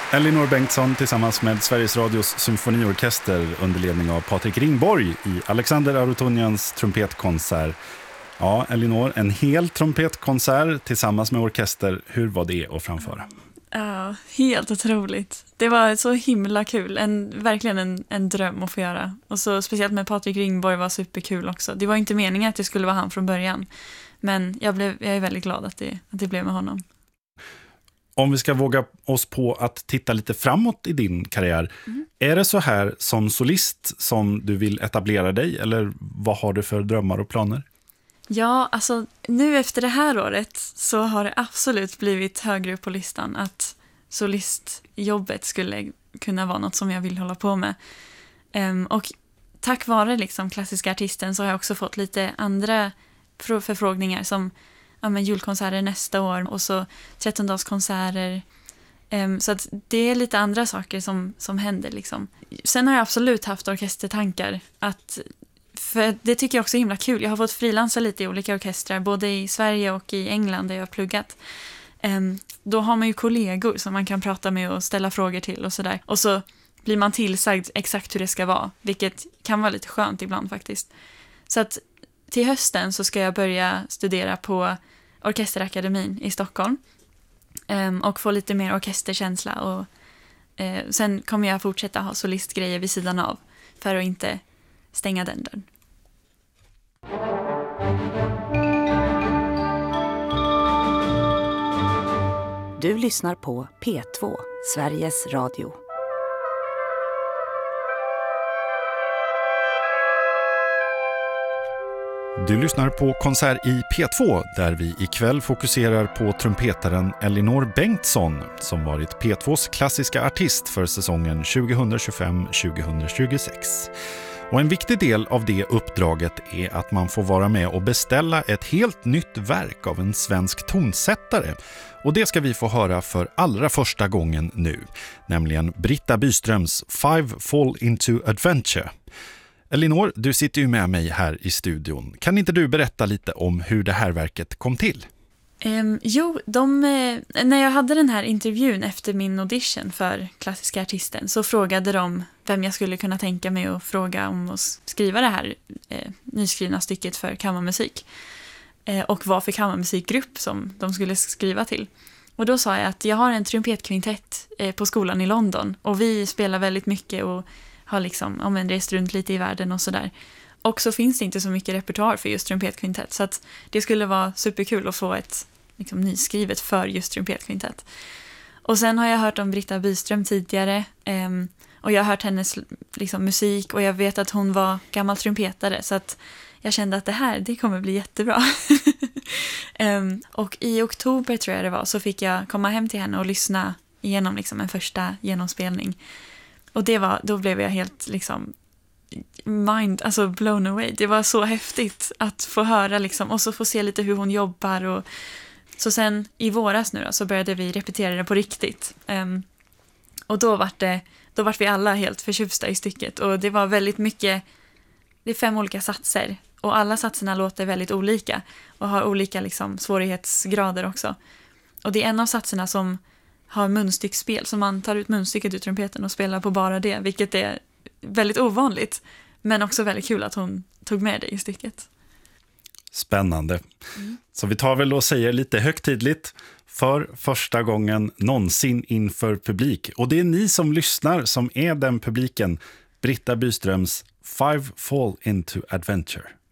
Elinor Bengtsson tillsammans med Sveriges Radios symfoniorkester under ledning av Patrik Ringborg i Alexander Arutunians trumpetkonsert. Ja, Elinor, en hel trumpetkonsert tillsammans med orkester. Hur var det att framföra? Ja, helt otroligt. Det var så himla kul. Verkligen en dröm att få göra. Och så speciellt med Patrik Ringborg var superkul också. Det var inte meningen att det skulle vara han från början. Men jag är väldigt glad att det blev med honom. Om vi ska våga oss på att titta lite framåt i din karriär. Är det så här som solist som du vill etablera dig? Eller vad har du för drömmar och planer? Ja, alltså nu efter det här året så har det absolut blivit högre upp på listan att solistjobbet skulle kunna vara något som jag vill hålla på med. Och tack vare liksom klassiska artisten så har jag också fått lite andra förfrågningar som julkonserter nästa år och så 13-dagskonserter. Så att det är lite andra saker som händer liksom. Sen har jag absolut haft orkestertankar för det tycker jag också är himla kul. Jag har fått frilansa lite i olika orkestrar, både i Sverige och i England där jag har pluggat. Då har man ju kollegor som man kan prata med och ställa frågor till och sådär. Och så blir man tillsagd exakt hur det ska vara, vilket kan vara lite skönt ibland faktiskt. Så att till hösten så ska jag börja studera på Orkesterakademin i Stockholm och få lite mer orkesterkänsla och sen kommer jag fortsätta ha solistgrejer vid sidan av för att inte stänga den dörren. Du lyssnar på P2, Sveriges Radio. Du lyssnar på konsert i P2 där vi ikväll fokuserar på trumpetaren Elinor Bengtsson som varit P2s klassiska artist för säsongen 2025-2026. Och en viktig del av det uppdraget är att man får vara med och beställa ett helt nytt verk av en svensk tonsättare. Och det ska vi få höra för allra första gången nu, nämligen Britta Byströms Five Fall into Adventure. Elinor, du sitter ju med mig här i studion. Kan inte du berätta lite om hur det här verket kom till? När jag hade den här intervjun efter min audition för klassiska artisten så frågade de vem jag skulle kunna tänka mig att fråga om att skriva det här nyskrivna stycket för kammarmusik. Och vad för kammarmusikgrupp som de skulle skriva till. Och då sa jag att jag har en trumpetkvintett på skolan i London och vi spelar väldigt mycket och har liksom rest runt lite i världen och sådär. Och så finns det inte så mycket repertoar för just trumpetkvintett. Så att det skulle vara superkul att få ett liksom, nyskrivet för just trumpetkvintett. Och sen har jag hört om Britta Byström tidigare. Och jag har hört hennes liksom, musik. Och jag vet att hon var gammal trumpetare. Så att jag kände att det kommer bli jättebra. Och i oktober tror jag det var. Så fick jag komma hem till henne och lyssna igenom liksom, en första genomspelning. Och då blev jag helt liksom blown away. Det var så häftigt att få höra liksom, och så få se lite hur hon jobbar. Och så sen i våras nu då, så började vi repetera det på riktigt. Och då vart vi alla helt förtjusta i stycket. Och det var väldigt mycket, det är 5 olika satser. Och alla satserna låter väldigt olika. Och har olika liksom, svårighetsgrader också. Och det är en av satserna som har munstyckspel. Så man tar ut munstycket ur trumpeten och spelar på bara det. Vilket är väldigt ovanligt. Men också väldigt kul att hon tog med det i stycket. Spännande. Så vi tar väl och säger lite högtidligt för första gången någonsin inför publik. Och det är ni som lyssnar som är den publiken. Britta Byströms Five Fall into Adventure.